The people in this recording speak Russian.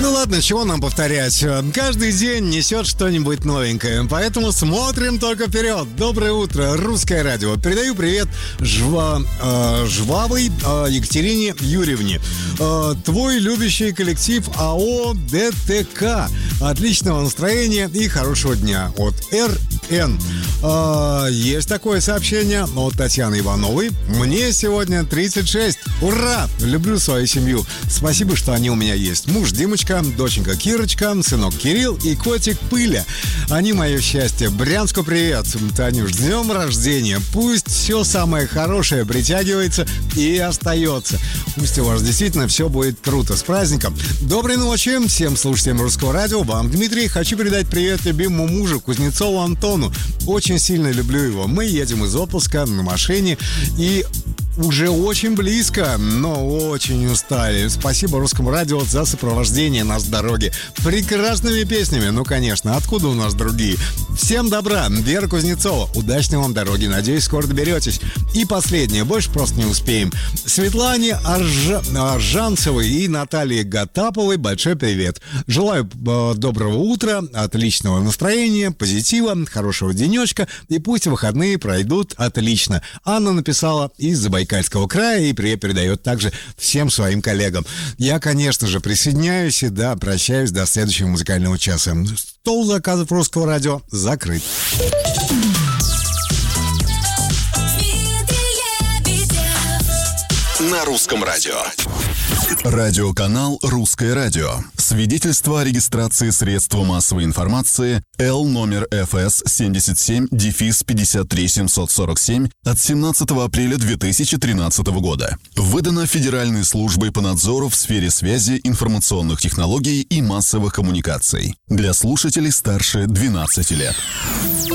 Ну ладно, чего нам повторять? Каждый день несет что-нибудь новенькое, поэтому смотрим только вперед. Доброе утро, Русское радио. Передаю привет Жвавой Екатерине Юрьевне. Твой любящий коллектив АО ДТК. Отличного настроения и хорошего дня от РН. Есть такое сообщение от Татьяны Ивановой. Мне сегодня 36. Ура! Люблю свою семью. Спасибо, что они у меня есть. Муж Димочка, доченька Кирочка, сынок Кирилл и котик Пыля. Они мое счастье. Брянску привет. Танюш, с днем рождения. Пусть все самое хорошее притягивается и остается. Пусть у вас действительно все будет круто. С праздником. Доброй ночи всем слушателям Русского радио. Вам, Дмитрий, хочу передать привет любимому мужу Кузнецову Антону. Очень сильно люблю его. Мы едем из отпуска на машине и уже очень близко, но очень устали. Спасибо Русскому радио за сопровождение нас в дороге прекрасными песнями. Ну, конечно, откуда у нас другие? Всем добра, Вера Кузнецова. Удачной вам дороги, надеюсь, скоро доберетесь. И последнее, больше просто не успеем. Светлане Аржанцевой и Наталье Гатаповой большой привет. Желаю доброго утра, отличного настроения, позитива, хорошего денечка, и пусть выходные пройдут отлично. Анна написала из Забайкальского края и привет передает также всем своим коллегам. Я, конечно же, присоединяюсь и прощаюсь до следующего музыкального часа. Стол заказов Русского радио закрыт. На Русском радио. Радиоканал «Русское радио». Свидетельство о регистрации средства массовой информации Л номер ФС 77-53747 от 17 апреля 2013 года. Выдано Федеральной службой по надзору в сфере связи, информационных технологий и массовых коммуникаций. Для слушателей старше 12 лет.